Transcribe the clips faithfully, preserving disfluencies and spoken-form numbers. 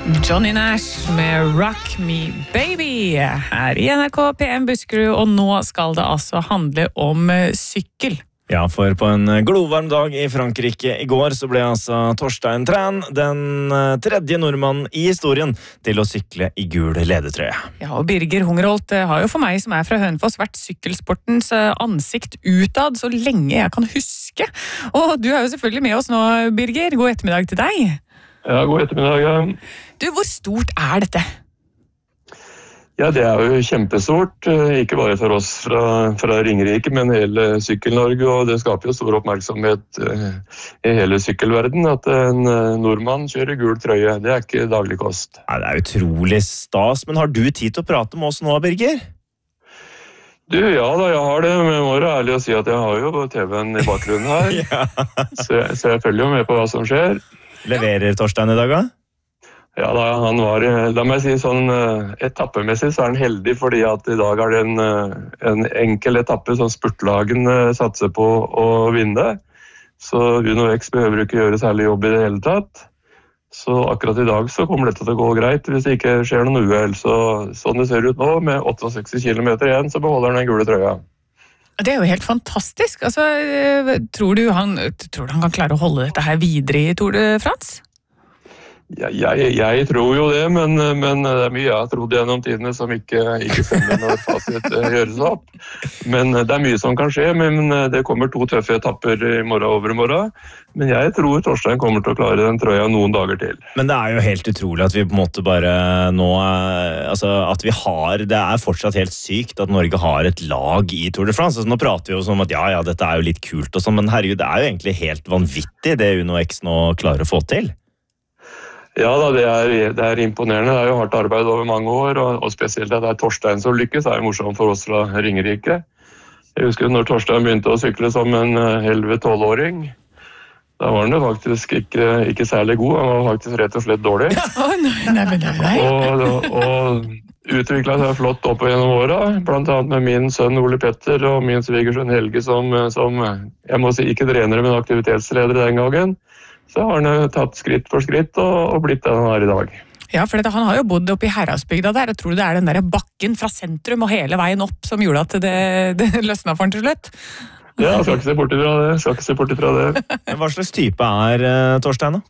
Johnny Nash med Rock Me Baby her i N R K P M Buskerud, og nå skal det altså handle om sykkel. Ja, for på en glovarm dag i Frankrike i går så ble altså Torstein Træn den tredje nordmannen i historien til å sykle i gul ledertrøye. Ja, og Birger Hungerholt har jo for meg som er fra Hønefoss vært sykkelsportens ansikt utad så lenge jeg kan huske. Og du er jo selvfølgelig med oss nå, Birger. God ettermiddag til deg. Ja, god ettermiddag. Ja. Du, hvor stort er dette? Ja, det er jo kjempestort, ikke bare for oss fra, fra Ringerike, men hele Sykkel-Norge, og det skaper jo stor oppmerksomhet i hele sykkelverden at en nordmann kjører gul trøye. Det er ikke daglig kost. Ja, det er utrolig stas, men har du tid til å prate med oss nå, Birger? Du, ja da, jeg har det, men jeg må være ærlig å si at jeg har jo T V-en i bakgrunnen her, ja. så, jeg, så jeg følger jo med på hva som skjer. Leverer Torstein i dag, da? Ja, da, han var, la meg si sånn, etappemessig så er han heldig, fordi at i dag er det en, en enkel etappe som spurtlagen satser på å vinne. Så Uno X behøver ikke gjøre særlig jobb i det hele tatt. Så akkurat i dag så kommer dette til å gå greit, hvis det ikke skjer noen uhell. Så sånn det ser ut nå, med sekstiåtte kilometer igjen, så beholder han den gule trøya. Det er jo helt fantastisk. Altså, tror du han, tror du han kan klare å holde dette her videre i Tour de France? Ja, jeg, jeg tror jo det, men, men det er mye jeg har trodd gjennom tidene som ikke, ikke stemmer når fasit gjøres opp. Men det er mye som kan skje, men det kommer to tøffe etapper i morgen over i morgen. Men jeg tror Torstein kommer til å klare den trøya noen dager til. Men det er jo helt utrolig at vi på en måte bare nå, altså at vi har, det er fortsatt helt sykt at Norge har et lag i Tour de France. Altså, nå prater vi jo som at ja, ja, dette er jo litt kult og sånn, men herregud, det er jo egentlig helt vanvittig det Uno X nå klarer å få til. Ja da, det er, det er imponerende. Det er jo hardt arbeid over mange år, og, og spesielt at det er Torstein som lykkes, det er jo morsomt for oss fra Ringerike. Jeg husker når Torstein begynte å sykle som en elleve-tolv-åring, da var han jo faktisk ikke, ikke særlig god, han var faktisk rett og slett dårlig. Oh, nei, nei, nei, nei. Og, og utviklet seg flott opp gjennom året, blant annet med min sønn Ole Petter og min svigersønn Helge som, som, jeg må si, ikke trenere, men aktivitetsledere den gangen. Så har han tatt skritt for skritt og, og blitt den han er i dag. Ja, for dette, han har jo bodd oppe i Heradsbygda der, og tror du det er den der bakken fra sentrum og hele veien opp som gjorde at det, det løsna for han til slutt? Ja, jeg skal ikke se bort ifra det. Jeg skal ikke se bort ifra det. Hva slags type er uh, Torstein da?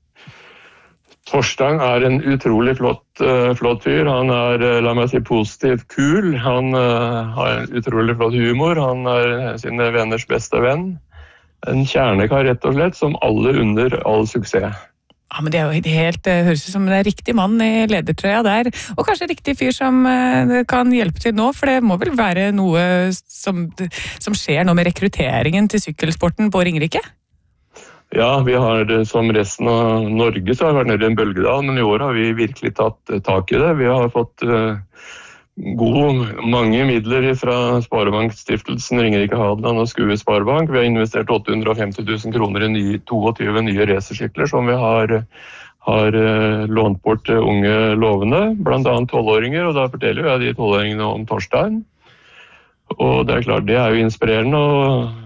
Torstein er en utrolig flott, uh, flott fyr. Han er, uh, la meg si, positivt kul. Han uh, har en utrolig flott humor. Han er sine venners beste venn. En kjernekar rett og slett, som alle under all suksess. Ja, men det er jo helt, det høres ut som det er riktig mann i ledertrøya der, og kanskje riktig fyr som kan hjelpe til nå, for det må vel være noe som, som skjer nå med rekrutteringen til sykkelsporten på Ringerike? Ja, vi har som resten av Norge så har vi vært nede i en bølgedal, men i år har vi virkelig tatt tak i det. Vi har fått uh, god, mange midler fra Sparebankstiftelsen Ringerike Hadeland og Skue Sparebank. Vi har investert åtte hundre og femti tusen kroner i nye, tjueto nye racersykler som vi har, har uh, lånt bort til unge lovende, blant annet tolvåringer, og da forteller jeg de tolvåringene om Torstein. Og det er klart, det er jo inspirerende å,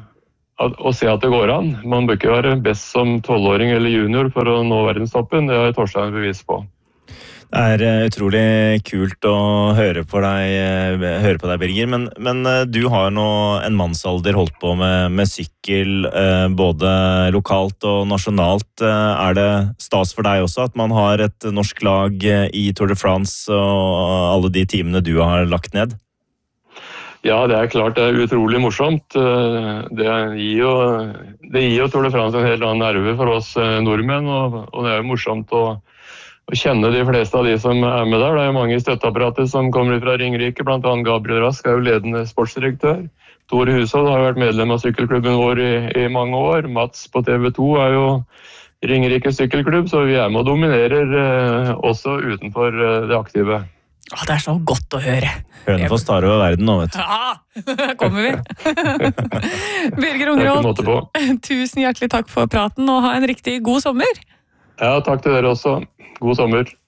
å se at det går an. Man bør ikke være best som tolvåring eller junior for å nå verdenstoppen, det har Torstein bevis på. Det er utrolig kult å høre på deg, høre på deg Birger, men, men du har nå en mannsalder holdt på med, med sykkel, både lokalt og nasjonalt. Er det stas for deg også at man har et norsk lag i Tour de France og alle de timene du har lagt ned? Ja, det er klart det er utrolig morsomt. Det gir jo, det gir jo Tour de France en helt annen nerve for oss nordmenn, og, og det er jo morsomt å å kjenne de fleste av de som er med der. Det er jo mange i støtteapparatet som kommer fra Ringerike, blant annet Gabriel Rask er jo ledende sportsdirektør. Tore Hushovd har jo vært medlem av sykkelklubben vår i, i mange år. Mats på T V to er jo Ringerike sykkelklubb, så vi er med og dominerer eh, også utenfor eh, det aktive. Å, det er så godt å høre. Hønefoss tar over verden nå, vet du. Ja, kommer vi. Birger Hungerholt, tusen hjertelig takk for praten, og ha en riktig god sommer. Ja, takk til dere også. God sommer.